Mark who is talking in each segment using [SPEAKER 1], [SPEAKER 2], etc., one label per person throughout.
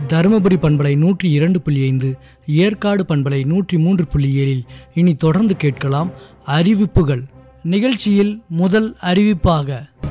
[SPEAKER 1] தருமபுரி பண்பலை 102.5, ஏற்காடு பண்பலை 103.7. இனி தொடர்ந்து கேட்கலாம் அறிவிப்புகள். நிகழ்ச்சியில் முதல் அறிவிப்பாக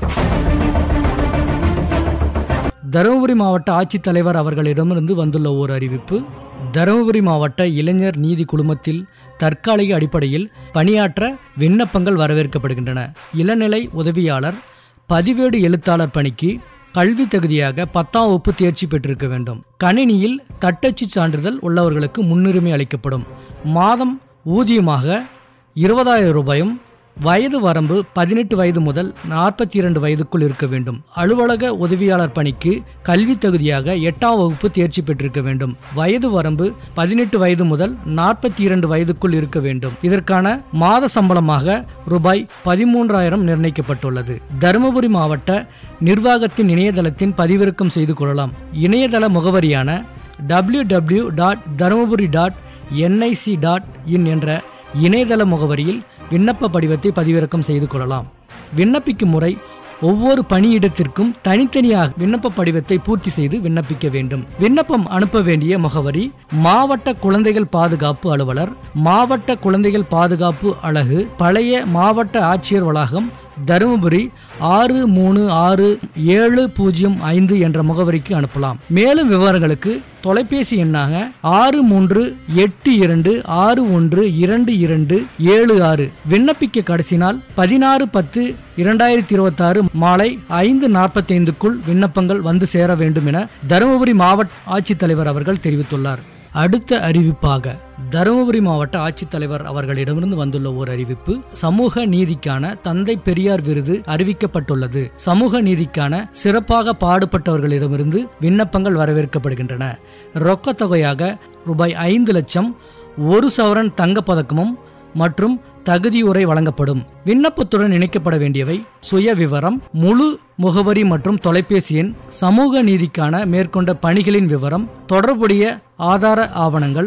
[SPEAKER 1] தருமபுரி மாவட்ட ஆட்சித்தலைவர் அவர்களிடமிருந்து வந்துள்ள ஓர் அறிவிப்பு. தருமபுரி மாவட்ட இளைஞர் நீதி குழுமத்தில் தற்காலிக அடிப்படையில் பணியாற்ற விண்ணப்பங்கள் வரவேற்கப்படுகின்றன. இளநிலை உதவியாளர், பதிவேடு எழுத்தாளர் பணிக்கு கல்வி தகுதியாக 10ஆம் வகுப்பு தேர்ச்சி பெற்றிருக்க வேண்டும். கணினியில் தட்டச்சு சான்றிதழ் உள்ளவர்களுக்கு முன்னுரிமை அளிக்கப்படும். மாதம் ஊதியமாக 20,000 ரூபாயும், வயது வரம்பு 18 வயது முதல் 42 வயதுக்குள் இருக்க வேண்டும். அலுவலக உதவியாளர் பணிக்கு கல்வி தகுதியாக 8ஆம் வகுப்பு தேர்ச்சி பெற்றிருக்க வேண்டும். வயது வரம்பு 18 வயது முதல் 42 வயதுக்குள் இருக்க வேண்டும். இதற்கான மாத சம்பளமாக ரூபாய் 13,000 நிர்ணயிக்கப்பட்டுள்ளது. தருமபுரி மாவட்ட நிர்வாகத்தின் இணையதளத்தின் பதிவிறக்கம் செய்து கொள்ளலாம். இணையதள முகவரியான www.dharmaburi.nic.in என்ற இணையதள முகவரியில் விண்ணப்ப படிவத்தை பதிவிறக்கம் செய்து கொள்ளலாம். விண்ணப்பிக்கும் முறை ஒவ்வொரு பணியிடத்திற்கும் தனித்தனியாக விண்ணப்ப படிவத்தை பூர்த்தி செய்து விண்ணப்பிக்க வேண்டும். விண்ணப்பம் அனுப்ப வேண்டிய முகவரி: மாவட்ட குழந்தைகள் பாதுகாப்பு அலுவலர், மாவட்ட குழந்தைகள் பாதுகாப்பு அலகு, பழைய மாவட்ட ஆட்சியர் வளாகம், தருமபுரி 636705 என்ற முகவரிக்கு அனுப்பலாம். மேலும் விவரங்களுக்கு தொலைபேசி எண்ணாக 6381612276. விண்ணப்பிக்க கடைசி நாள் 16/10/2026 மாலை 5:45க்குள் விண்ணப்பங்கள் வந்து சேர வேண்டும் என தருமபுரி மாவட்ட ஆட்சித்தலைவர் அவர்கள் தெரிவித்துள்ளார். அடுத்த அறிவிப்பாக தருமபுரி மாவட்ட ஆட்சித்தலைவர் அவர்களிடமிருந்து வந்துள்ள ஒரு அறிவிப்பு. சமூக நீதிக்கான தந்தை பெரியார் விருது அறிவிக்கப்பட்டுள்ளது. சமூக நீதிக்கான சிறப்பாக பாடுபட்டவர்களிடமிருந்து விண்ணப்பங்கள் வரவேற்கப்படுகின்றன. ரொக்க தொகையாக ரூபாய் 5 லட்சம், 1 சவரன் தங்கப்பதக்கமும் மற்றும் தகுதியுரை வழங்கப்படும். விண்ணப்பத்துடன் இணைக்கப்பட வேண்டியவை: சுய விவரம், முழு முகவரி மற்றும் தொலைபேசி எண், சமூக நீதிக்கான மேற்கொண்ட பணிகளின் விவரம், தொடர்புடைய ஆதார ஆவணங்கள்,